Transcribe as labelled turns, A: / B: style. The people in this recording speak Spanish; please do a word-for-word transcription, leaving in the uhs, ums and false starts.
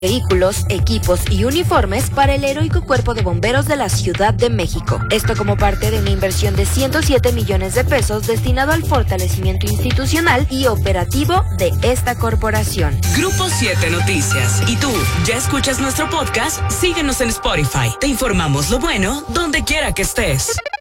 A: vehículos, equipos y uniformes para el heroico Cuerpo de Bomberos de la Ciudad de México. Esto como parte de una inversión de ciento siete millones de pesos destinado al fortalecimiento institucional y operativo de esta corporación.
B: Grupo siete Noticias. ¿Y tú, ya escuchas nuestro podcast? Síguenos en Spotify. Te informamos lo bueno donde quiera que estés.